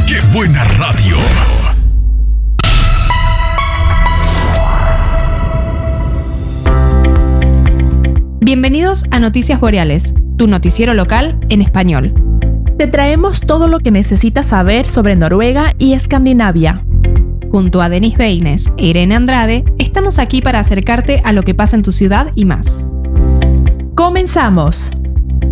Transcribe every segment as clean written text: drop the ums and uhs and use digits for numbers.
¡Qué buena radio! Bienvenidos a Noticias Boreales, tu noticiero local en español. Te traemos todo lo que necesitas saber sobre Noruega y Escandinavia. Junto a Denis Beines e Irene Andrade, estamos aquí para acercarte a lo que pasa en tu ciudad y más. ¡Comenzamos!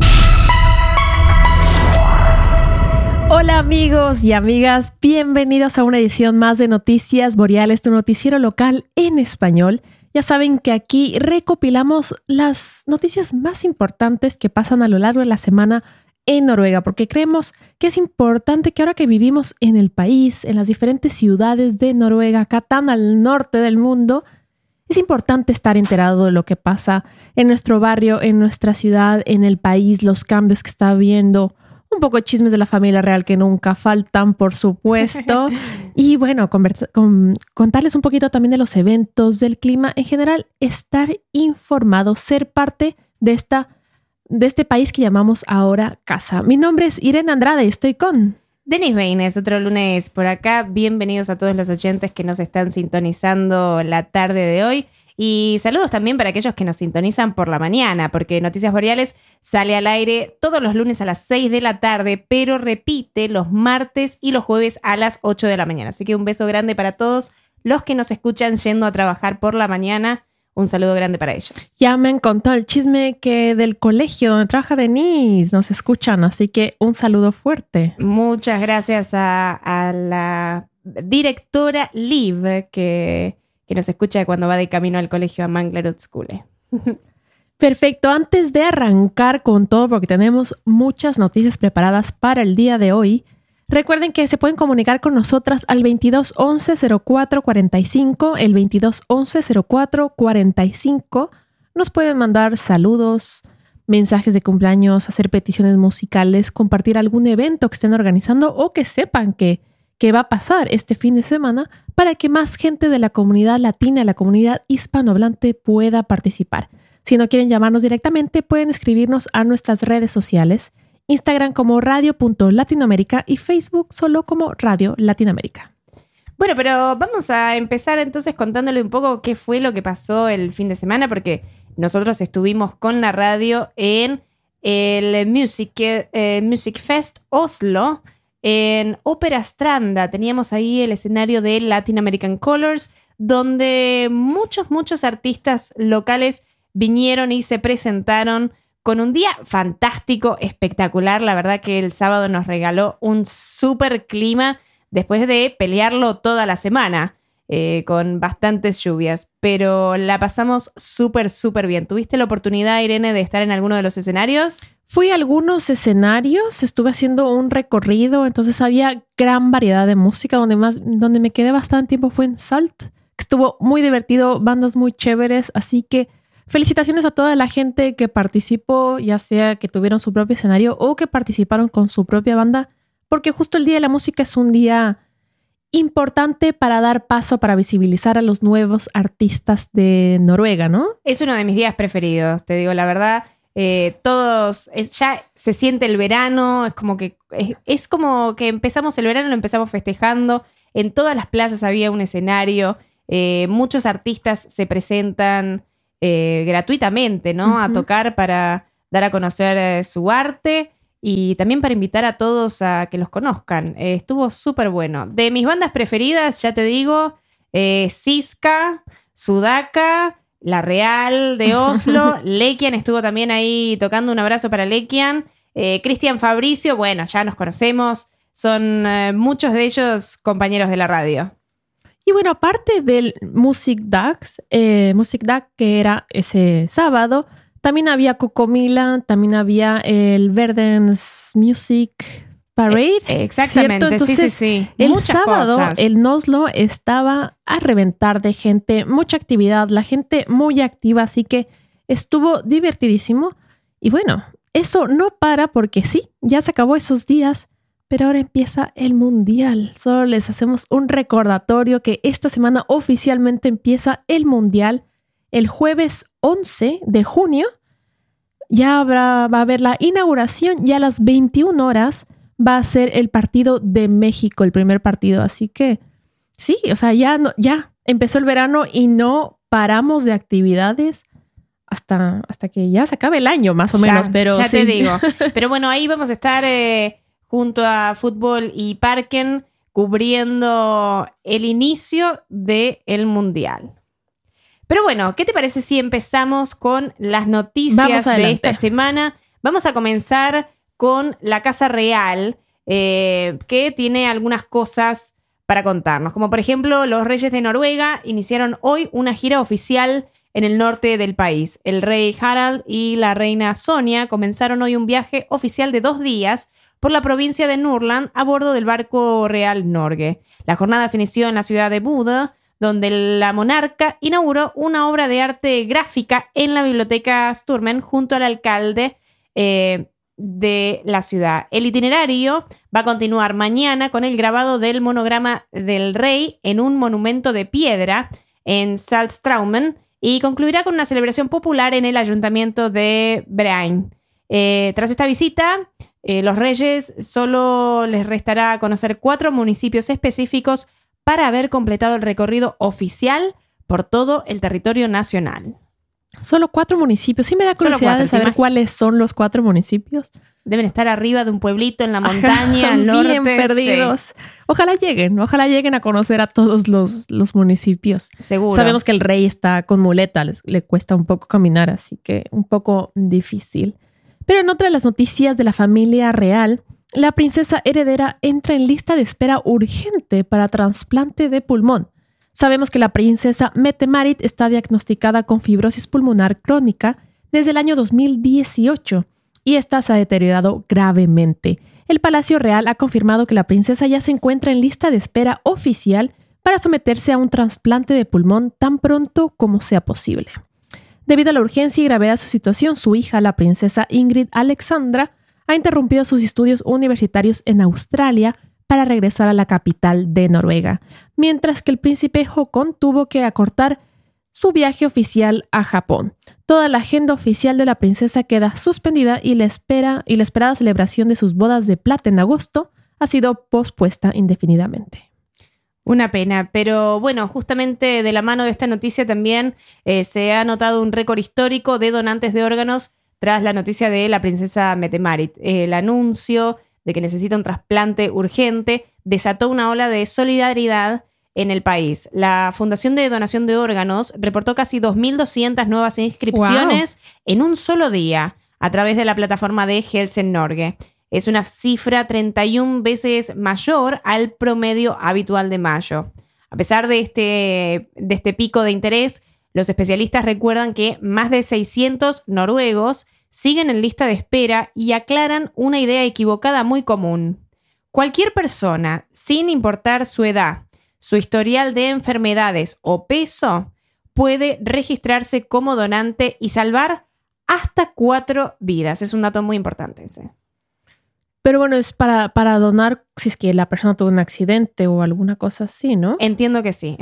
Hola amigos y amigas, bienvenidos a una edición más de Noticias Boreales, tu noticiero local en español. Ya saben que aquí recopilamos las noticias más importantes que pasan a lo largo de la semana en Noruega, porque creemos que es importante que ahora que vivimos en el país, en las diferentes ciudades de Noruega, acá tan al norte del mundo, es importante estar enterado de lo que pasa en nuestro barrio, en nuestra ciudad, en el país, los cambios que está habiendo. Un poco de chismes de la familia real que nunca faltan, por supuesto. Y bueno, contarles un poquito también de los eventos, del clima. En general, estar informado, ser parte de este país que llamamos ahora casa. Mi nombre es Irene Andrade y estoy con Denis Beines, otro lunes por acá. Bienvenidos a todos los oyentes que nos están sintonizando la tarde de hoy. Y saludos también para aquellos que nos sintonizan por la mañana, porque Noticias Boreales sale al aire todos los lunes a las 6 de la tarde, pero repite los martes y los jueves a las 8 de la mañana. Así que un beso grande para todos los que nos escuchan yendo a trabajar por la mañana. Un saludo grande para ellos. Ya me han contado el chisme que del colegio donde trabaja Denise nos escuchan, así que un saludo fuerte. Muchas gracias a la directora Liv que nos escucha cuando va de camino al colegio a Manglerud School. Perfecto, antes de arrancar con todo, porque tenemos muchas noticias preparadas para el día de hoy, recuerden que se pueden comunicar con nosotras al 22 11 04 45, el 22 11 04 45. Nos pueden mandar saludos, mensajes de cumpleaños, hacer peticiones musicales, compartir algún evento que estén organizando o que sepan que va a pasar este fin de semana para que más gente de la comunidad latina, la comunidad hispanohablante pueda participar. Si no quieren llamarnos directamente, pueden escribirnos a nuestras redes sociales, Instagram como radio.latinoamérica y Facebook solo como Radio Latinoamérica. Bueno, pero vamos a empezar entonces contándole un poco qué fue lo que pasó el fin de semana, porque nosotros estuvimos con la radio en el Music Fest Oslo, en Ópera Stranda. Teníamos ahí el escenario de Latin American Colors, donde muchos artistas locales vinieron y se presentaron con un día fantástico, espectacular. La verdad que el sábado nos regaló un súper clima después de pelearlo toda la semana con bastantes lluvias, pero la pasamos súper bien. ¿Tuviste la oportunidad, Irene, de estar en alguno de los escenarios? Fui a algunos escenarios, estuve haciendo un recorrido, entonces había gran variedad de música. Donde me quedé bastante tiempo fue en Salt, que estuvo muy divertido, bandas muy chéveres, así que felicitaciones a toda la gente que participó, ya sea que tuvieron su propio escenario o que participaron con su propia banda, porque justo el Día de la Música es un día importante para dar paso, para visibilizar a los nuevos artistas de Noruega, ¿no? Es uno de mis días preferidos, te digo la verdad. Ya se siente el verano, es como que empezamos el verano, lo empezamos festejando. En todas las plazas había un escenario, muchos artistas se presentan gratuitamente, ¿no? Uh-huh. A tocar para dar a conocer su arte y también para invitar a todos a que los conozcan. Estuvo súper bueno. De mis bandas preferidas, ya te digo, Siska, Sudaka, La Real de Oslo, Lekian estuvo también ahí tocando. Un abrazo para Lekian. Cristian Fabricio, bueno, ya nos conocemos, son muchos de ellos compañeros de la radio. Y bueno, aparte del Musikdag que era ese sábado, también había Cocomila, también había el Verdens Music Parade. Exactamente, ¿cierto? Entonces, sí. El muchas sábado cosas. El Oslo estaba a reventar de gente, mucha actividad, la gente muy activa, así que estuvo divertidísimo. Y bueno, eso no para porque sí, ya se acabó esos días, pero ahora empieza el Mundial. Solo les hacemos un recordatorio que esta semana oficialmente empieza el Mundial. El jueves 11 de junio ya va a haber la inauguración y a las 21 horas va a ser el partido de México, el primer partido. Así que sí, o sea, ya empezó el verano y no paramos de actividades hasta que ya se acabe el año, más o menos. Pero ya sí. te digo. Pero bueno, ahí vamos a estar junto a Fútbol y Parken cubriendo el inicio del Mundial. Pero bueno, ¿qué te parece si empezamos con las noticias de esta semana? Vamos a comenzar con la Casa Real, que tiene algunas cosas para contarnos. Como por ejemplo, los reyes de Noruega iniciaron hoy una gira oficial en el norte del país. El rey Harald y la reina Sonia comenzaron hoy un viaje oficial de 2 días por la provincia de Nordland a bordo del barco Real Norge. La jornada se inició en la ciudad de Buda, donde la monarca inauguró una obra de arte gráfica en la biblioteca Sturmen junto al alcalde de la ciudad. El itinerario va a continuar mañana con el grabado del monograma del rey en un monumento de piedra en Saltstraumen y concluirá con una celebración popular en el ayuntamiento de Brein. Tras esta visita, los reyes solo les restará conocer 4 municipios específicos para haber completado el recorrido oficial por todo el territorio nacional. Solo 4 municipios. Sí me da curiosidad de saber cuáles son los 4 municipios. Deben estar arriba de un pueblito en la montaña, al norte. Bien perdidos. Sí. Ojalá lleguen a conocer a todos los municipios. Seguro. Sabemos que el rey está con muleta, le cuesta un poco caminar, así que un poco difícil. Pero en otra de las noticias de la familia real, la princesa heredera entra en lista de espera urgente para trasplante de pulmón. Sabemos que la princesa Mette-Marit está diagnosticada con fibrosis pulmonar crónica desde el año 2018 y esta se ha deteriorado gravemente. El Palacio Real ha confirmado que la princesa ya se encuentra en lista de espera oficial para someterse a un trasplante de pulmón tan pronto como sea posible. Debido a la urgencia y gravedad de su situación, su hija, la princesa Ingrid Alexandra, ha interrumpido sus estudios universitarios en Australia para regresar a la capital de Noruega, mientras que el príncipe Håkon tuvo que acortar su viaje oficial a Japón. Toda la agenda oficial de la princesa queda suspendida y la esperada celebración de sus bodas de plata en agosto ha sido pospuesta indefinidamente. Una pena, pero bueno, justamente de la mano de esta noticia también se ha notado un récord histórico de donantes de órganos tras la noticia de la princesa Mette-Marit. El anuncio de que necesita un trasplante urgente desató una ola de solidaridad en el país. La Fundación de Donación de Órganos reportó casi 2.200 nuevas inscripciones en un solo día a través de la plataforma de Helsen Norge. Es una cifra 31 veces mayor al promedio habitual de mayo. A pesar de este pico de interés, los especialistas recuerdan que más de 600 noruegos siguen en lista de espera y aclaran una idea equivocada muy común. Cualquier persona, sin importar su edad, su historial de enfermedades o peso, puede registrarse como donante y salvar hasta 4 vidas. Es un dato muy importante ese. Pero bueno, es para donar si es que la persona tuvo un accidente o alguna cosa así, ¿no? Entiendo que sí.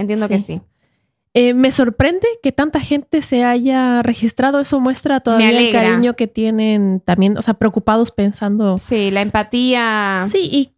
Me sorprende que tanta gente se haya registrado. Eso muestra todavía el cariño que tienen también, o sea, preocupados pensando. Sí, la empatía. Sí, y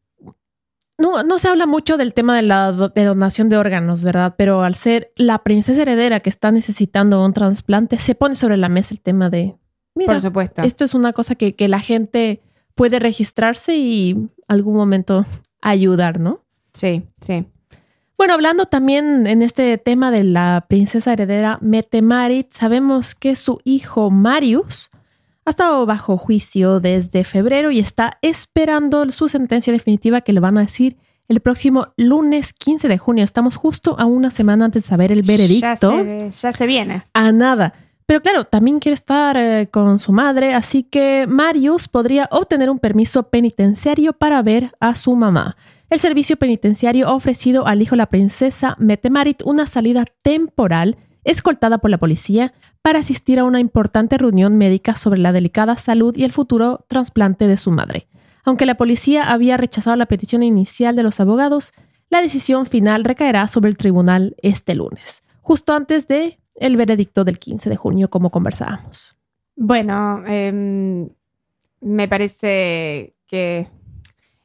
no se habla mucho del tema de donación de órganos, ¿verdad? Pero al ser la princesa heredera que está necesitando un trasplante, se pone sobre la mesa el tema de, mira, por supuesto, esto es una cosa que la gente puede registrarse y algún momento ayudar, ¿no? Sí. Bueno, hablando también en este tema de la princesa heredera Mette-Marit, sabemos que su hijo Marius ha estado bajo juicio desde febrero y está esperando su sentencia definitiva que le van a decir el próximo lunes 15 de junio. Estamos justo a una semana antes de saber el veredicto. Ya se viene. A nada. Pero claro, también quiere estar con su madre, así que Marius podría obtener un permiso penitenciario para ver a su mamá. El servicio penitenciario ha ofrecido al hijo de la princesa Mette-Marit una salida temporal escoltada por la policía para asistir a una importante reunión médica sobre la delicada salud y el futuro trasplante de su madre. Aunque la policía había rechazado la petición inicial de los abogados, la decisión final recaerá sobre el tribunal este lunes, justo antes de el veredicto del 15 de junio, como conversábamos. Bueno, me parece que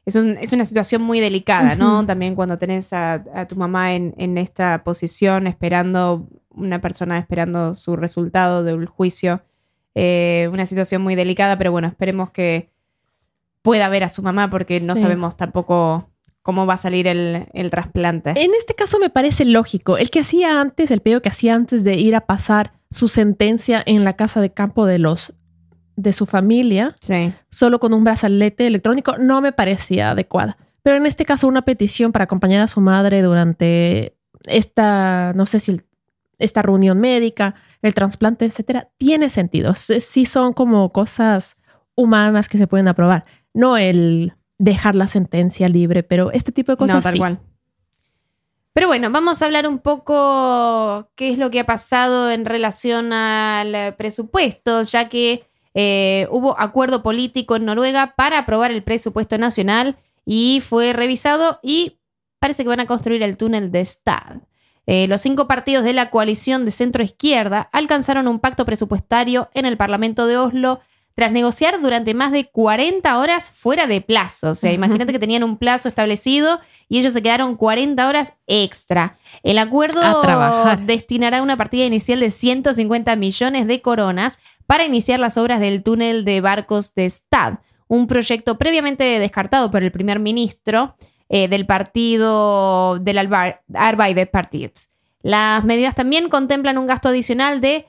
es una situación muy delicada, ¿no? Ujú. También cuando tenés a tu mamá en esta posición, una persona esperando su resultado del juicio. Una situación muy delicada, pero bueno, esperemos que pueda ver a su mamá porque no Sí. sabemos tampoco cómo va a salir el trasplante. En este caso me parece lógico. El pedido que hacía antes de ir a pasar su sentencia en la casa de campo de su familia, Sí. solo con un brazalete electrónico, no me parecía adecuada. Pero en este caso, una petición para acompañar a su madre durante esta reunión médica, el trasplante, etcétera, tiene sentido. Sí son como cosas humanas que se pueden aprobar. No el dejar la sentencia libre, pero este tipo de cosas No, tal sí. cual. Pero bueno, vamos a hablar un poco qué es lo que ha pasado en relación al presupuesto, ya que hubo acuerdo político en Noruega para aprobar el presupuesto nacional y fue revisado y parece que van a construir el túnel de Stad. Los 5 partidos de la coalición de centro-izquierda alcanzaron un pacto presupuestario en el Parlamento de Oslo tras negociar durante más de 40 horas fuera de plazo. O sea, imagínate que tenían un plazo establecido y ellos se quedaron 40 horas extra. El acuerdo A trabajar. destinará una partida inicial de 150 millones de coronas para iniciar las obras del túnel de barcos de Stad, un proyecto previamente descartado por el primer ministro del partido del Arbeiderpartiet. Las medidas también contemplan un gasto adicional de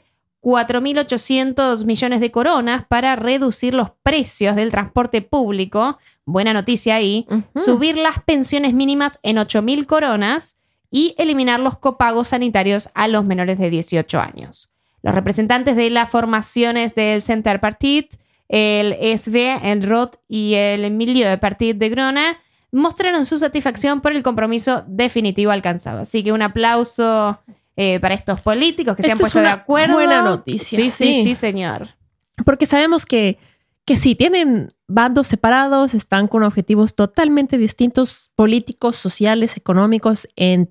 4.800 millones de coronas para reducir los precios del transporte público. Buena noticia ahí. Subir las pensiones mínimas en 8.000 coronas y eliminar los copagos sanitarios a los menores de 18 años. Los representantes de las formaciones del Centerpartiet, el SV, el Rot y el Miljøpartiet de Grønne mostraron su satisfacción por el compromiso definitivo alcanzado. Así que un aplauso para estos políticos que se han puesto de acuerdo. Buena noticia. Sí, señor. Porque sabemos que sí, tienen bandos separados, están con objetivos totalmente distintos, políticos, sociales, económicos, en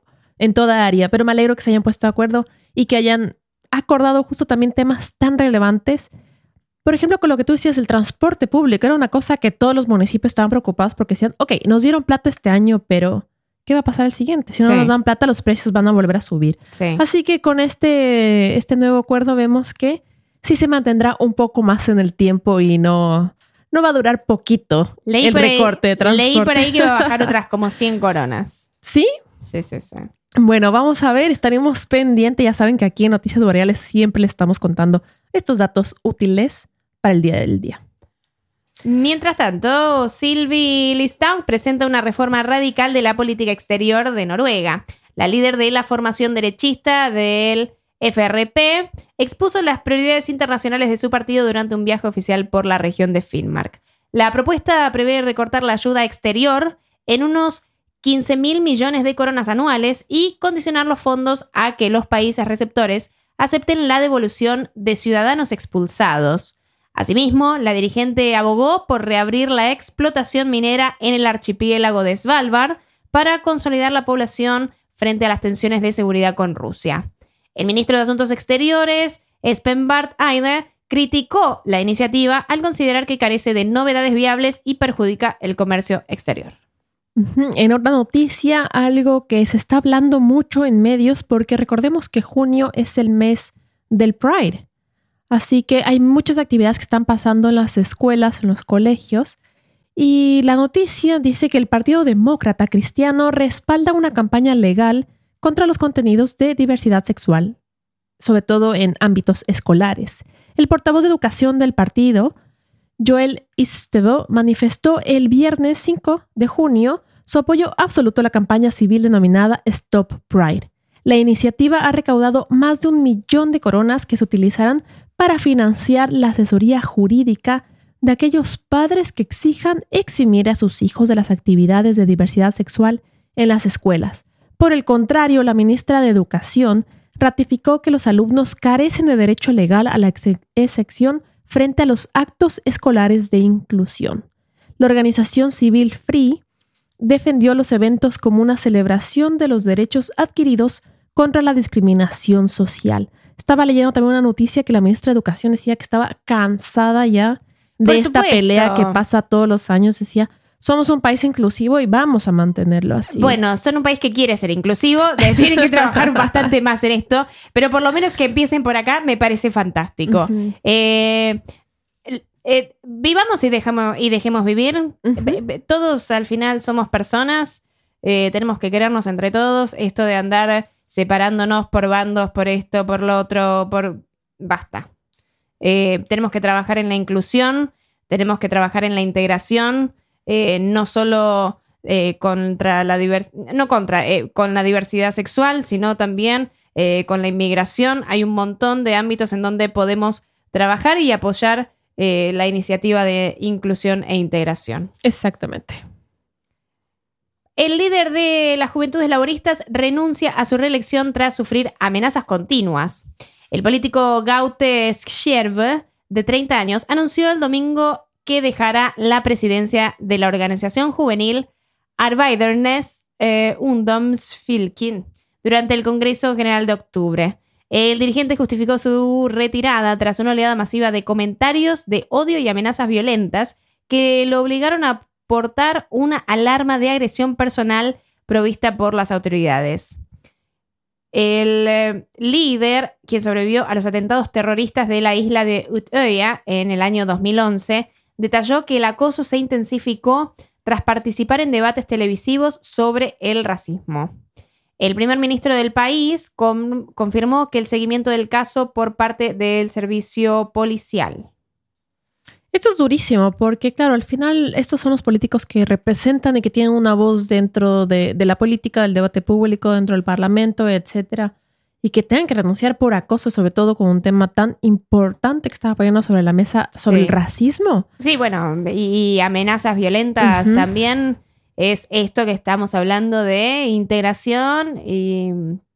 toda área. Pero me alegro que se hayan puesto de acuerdo y que hayan acordado justo también temas tan relevantes. Por ejemplo, con lo que tú decías, el transporte público era una cosa que todos los municipios estaban preocupados porque decían, ok, nos dieron plata este año, pero ¿qué va a pasar el siguiente? Si no nos dan plata, los precios van a volver a subir. Sí. Así que con este nuevo acuerdo vemos que sí se mantendrá un poco más en el tiempo y no va a durar poquito el recorte de transporte. Leí por ahí que va a bajar otras como 100 coronas. ¿Sí? Sí. Bueno, vamos a ver, estaremos pendientes. Ya saben que aquí en Noticias Boreales siempre les estamos contando estos datos útiles para el día del día. Mientras tanto, Sylvi Listhaug presenta una reforma radical de la política exterior de Noruega. La líder de la formación derechista del FRP expuso las prioridades internacionales de su partido durante un viaje oficial por la región de Finnmark. La propuesta prevé recortar la ayuda exterior en unos 15.000 millones de coronas anuales y condicionar los fondos a que los países receptores acepten la devolución de ciudadanos expulsados. Asimismo, la dirigente abogó por reabrir la explotación minera en el archipiélago de Svalbard para consolidar la población frente a las tensiones de seguridad con Rusia. El ministro de Asuntos Exteriores, Espen Barth Eide, criticó la iniciativa al considerar que carece de novedades viables y perjudica el comercio exterior. En otra noticia, algo que se está hablando mucho en medios, porque recordemos que junio es el mes del Pride. Así que hay muchas actividades que están pasando en las escuelas, en los colegios. Y la noticia dice que el Partido Demócrata Cristiano respalda una campaña legal contra los contenidos de diversidad sexual, sobre todo en ámbitos escolares. El portavoz de educación del partido, Joel Istebø, manifestó el viernes 5 de junio su apoyo absoluto a la campaña civil denominada Stop Pride. La iniciativa ha recaudado más de 1 millón de coronas que se utilizarán para financiar la asesoría jurídica de aquellos padres que exijan eximir a sus hijos de las actividades de diversidad sexual en las escuelas. Por el contrario, la ministra de Educación ratificó que los alumnos carecen de derecho legal a la excepción frente a los actos escolares de inclusión. La organización civil Free defendió los eventos como una celebración de los derechos adquiridos contra la discriminación social. Estaba leyendo también una noticia que la ministra de Educación decía que estaba cansada ya de esta pelea que pasa todos los años. Decía, somos un país inclusivo y vamos a mantenerlo así. Bueno, son un país que quiere ser inclusivo, tienen que trabajar bastante más en esto, pero por lo menos que empiecen por acá me parece fantástico. Uh-huh. Vivamos y dejemos vivir. Uh-huh. Todos al final somos personas, tenemos que querernos entre todos. Esto de andar separándonos por bandos, por esto, por lo otro, basta. Tenemos que trabajar en la inclusión, tenemos que trabajar en la integración, no solo con la diversidad sexual, sino también con la inmigración. Hay un montón de ámbitos en donde podemos trabajar y apoyar la iniciativa de inclusión e integración. Exactamente. El líder de las Juventudes Laboristas renuncia a su reelección tras sufrir amenazas continuas. El político Gaute Schjerve, de 30 años, anunció el domingo que dejará la presidencia de la organización juvenil Arbeidernes Ungdomsfylking durante el Congreso General de octubre. El dirigente justificó su retirada tras una oleada masiva de comentarios de odio y amenazas violentas que lo obligaron a portar una alarma de agresión personal provista por las autoridades. El líder, quien sobrevivió a los atentados terroristas de la isla de Utøya en el año 2011, detalló que el acoso se intensificó tras participar en debates televisivos sobre el racismo. El primer ministro del país confirmó que el seguimiento del caso por parte del servicio policial. Esto es durísimo porque, claro, al final estos son los políticos que representan y que tienen una voz dentro de la política, del debate público, dentro del parlamento, etcétera, y que tengan que renunciar por acoso, sobre todo con un tema tan importante que estaba poniendo sobre la mesa, sobre el racismo. Sí, bueno, y amenazas violentas también. Es esto que estamos hablando de integración y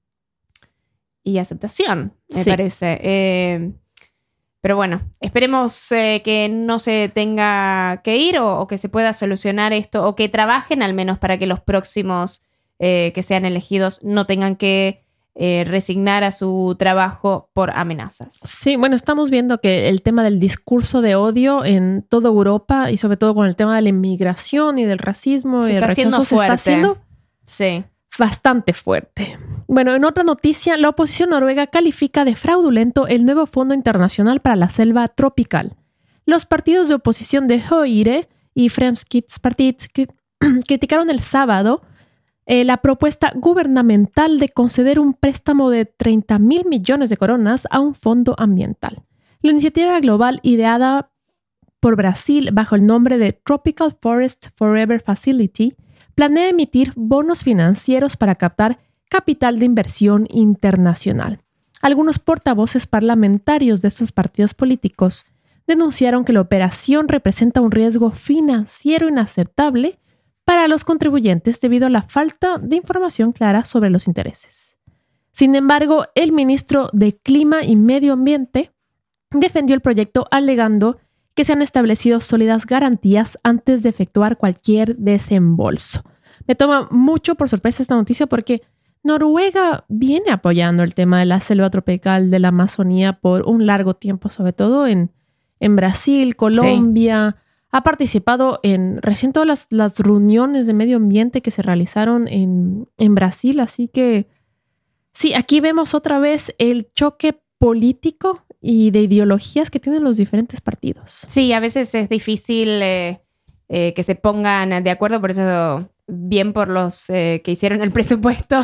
aceptación, me parece. Pero bueno, esperemos que no se tenga que ir o que se pueda solucionar esto, o que trabajen al menos para que los próximos que sean elegidos no tengan que resignar a su trabajo por amenazas. Sí, bueno, estamos viendo que el tema del discurso de odio en toda Europa y sobre todo con el tema de la inmigración y del racismo y el rechazo se está haciendo bastante fuerte. Bueno, en otra noticia, la oposición noruega califica de fraudulento el nuevo Fondo Internacional para la Selva Tropical. Los partidos de oposición de Høyre y Fremskrittspartiet criticaron el sábado la propuesta gubernamental de conceder un préstamo de 30.000 millones de coronas a un fondo ambiental. La iniciativa global ideada por Brasil bajo el nombre de Tropical Forest Forever Facility planea emitir bonos financieros para captar capital de inversión internacional. Algunos portavoces parlamentarios de estos partidos políticos denunciaron que la operación representa un riesgo financiero inaceptable para los contribuyentes debido a la falta de información clara sobre los intereses. Sin embargo, el ministro de Clima y Medio Ambiente defendió el proyecto alegando que se han establecido sólidas garantías antes de efectuar cualquier desembolso. Me toma mucho por sorpresa esta noticia porque Noruega viene apoyando el tema de la selva tropical de la Amazonía por un largo tiempo, sobre todo en Brasil, Colombia. Sí. Ha participado en recién todas las reuniones de medio ambiente que se realizaron en Brasil. Así que sí, aquí vemos otra vez el choque político y de ideologías que tienen los diferentes partidos. Sí, a veces es difícil que se pongan de acuerdo, por eso bien por los que hicieron el presupuesto.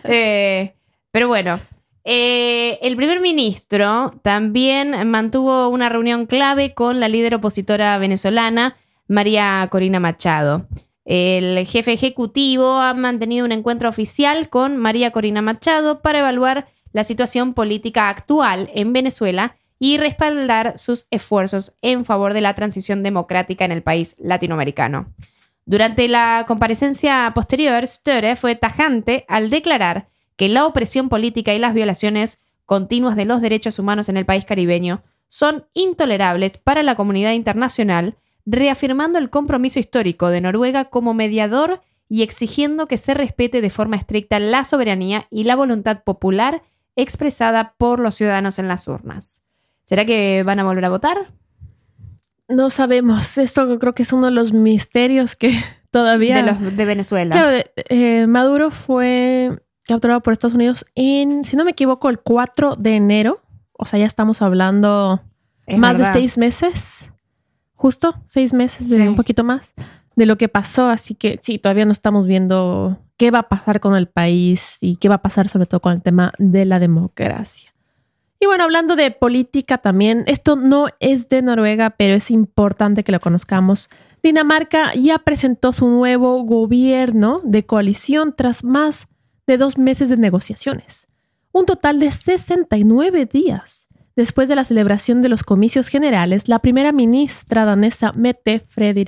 Pero bueno, el primer ministro también mantuvo una reunión clave con la líder opositora venezolana, María Corina Machado. El jefe ejecutivo ha mantenido un encuentro oficial con María Corina Machado para evaluar la situación política actual en Venezuela y respaldar sus esfuerzos en favor de la transición democrática en el país latinoamericano. Durante la comparecencia posterior, Støre fue tajante al declarar que la opresión política y las violaciones continuas de los derechos humanos en el país caribeño son intolerables para la comunidad internacional, reafirmando el compromiso histórico de Noruega como mediador y exigiendo que se respete de forma estricta la soberanía y la voluntad popular expresada por los ciudadanos en las urnas. ¿Será que van a volver a votar? no sabemos. Esto creo que es uno de los misterios que todavía... De Venezuela. Claro, Maduro fue capturado por Estados Unidos en, si no me equivoco, el 4 de enero. O sea, ya estamos hablando más de 6 meses. Justo 6 meses, de un poquito más, de lo que pasó. Así que sí, todavía no estamos viendo qué va a pasar con el país y qué va a pasar sobre todo con el tema de la democracia. Y bueno, hablando de política también, esto no es de Noruega, pero es importante que lo conozcamos. Dinamarca ya presentó su nuevo gobierno de coalición tras más de 2 meses de negociaciones. Un total de 69 días. Después de la celebración de los comicios generales, la primera ministra danesa Mette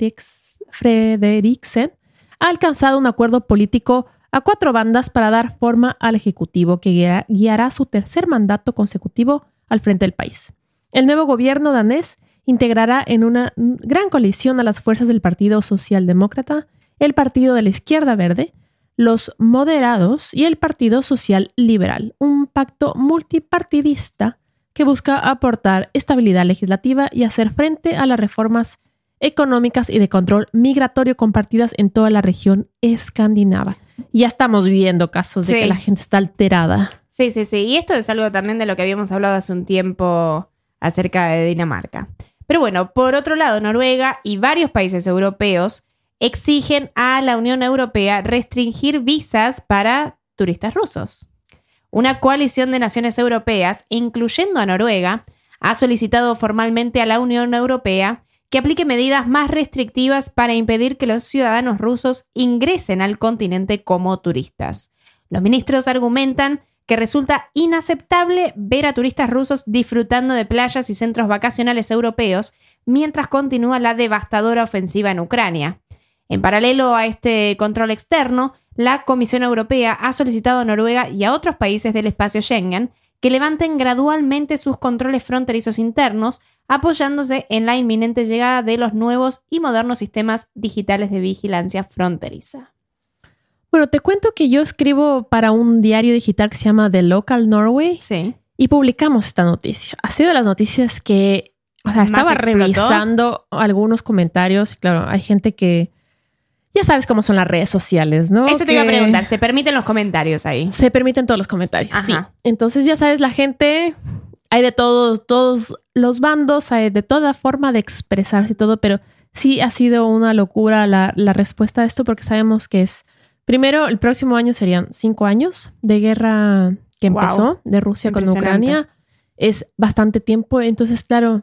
Frederiksen ha alcanzado un acuerdo político a 4 bandas para dar forma al Ejecutivo que guiará su tercer mandato consecutivo al frente del país. El nuevo gobierno danés integrará en una gran coalición a las fuerzas del Partido Socialdemócrata, el Partido de la Izquierda Verde, los Moderados y el Partido Social Liberal, un pacto multipartidista que busca aportar estabilidad legislativa y hacer frente a las reformas económicas y de control migratorio compartidas en toda la región escandinava. Ya estamos viendo casos de que la gente está alterada. Sí. Y esto es algo también de lo que habíamos hablado hace un tiempo acerca de Dinamarca. Pero bueno, por otro lado, Noruega y varios países europeos exigen a la Unión Europea restringir visas para turistas rusos. Una coalición de naciones europeas, incluyendo a Noruega, ha solicitado formalmente a la Unión Europea que aplique medidas más restrictivas para impedir que los ciudadanos rusos ingresen al continente como turistas. Los ministros argumentan que resulta inaceptable ver a turistas rusos disfrutando de playas y centros vacacionales europeos mientras continúa la devastadora ofensiva en Ucrania. En paralelo a este control externo, la Comisión Europea ha solicitado a Noruega y a otros países del espacio Schengen que levanten gradualmente sus controles fronterizos internos, apoyándose en la inminente llegada de los nuevos y modernos sistemas digitales de vigilancia fronteriza. Bueno, te cuento que yo escribo para un diario digital que se llama The Local Norway. Sí. Y publicamos esta noticia. Ha sido de las noticias que, estaba revisando algunos comentarios. Claro, hay gente que ya sabes cómo son las redes sociales, ¿no? Eso te iba a preguntar, ¿se permiten los comentarios ahí? Se permiten todos los comentarios, Ajá. sí. Entonces ya sabes, la gente, hay de todos los bandos, hay de toda forma de expresarse y todo, pero sí ha sido una locura la respuesta a esto porque sabemos que es, primero, el próximo año serían 5 años de guerra que empezó de Rusia con Ucrania. Es bastante tiempo, entonces claro,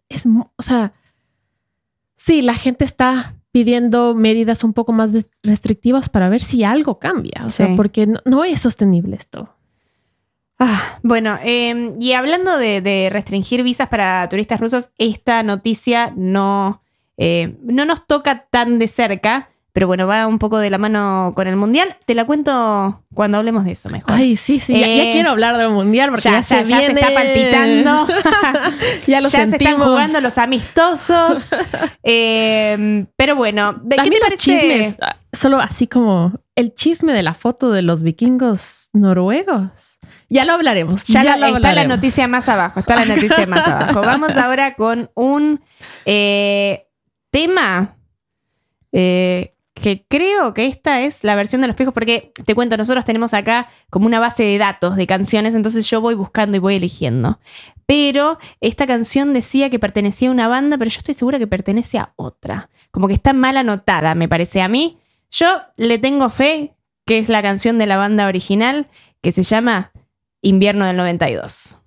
sí, la gente está pidiendo medidas un poco más restrictivas para ver si algo cambia. O sea, porque no es sostenible esto. Bueno, y hablando de restringir visas para turistas rusos, esta noticia no nos toca tan de cerca, pero bueno, va un poco de la mano con el Mundial. Te la cuento cuando hablemos de eso mejor. Ay, sí. Ya quiero hablar del Mundial porque ya se viene. Ya se está palpitando. Ya lo sentimos. Se están jugando los amistosos. Pero bueno. También los chismes. Solo así como el chisme de la foto de los vikingos noruegos. Ya lo hablaremos. Está la noticia más abajo. Vamos ahora con un tema que creo que esta es la versión de Los Piojos, porque te cuento, nosotros tenemos acá como una base de datos de canciones, entonces yo voy buscando y voy eligiendo. Pero esta canción decía que pertenecía a una banda, pero yo estoy segura que pertenece a otra. Como que está mal anotada, me parece a mí. Yo le tengo fe que es la canción de la banda original, que se llama Invierno del 92.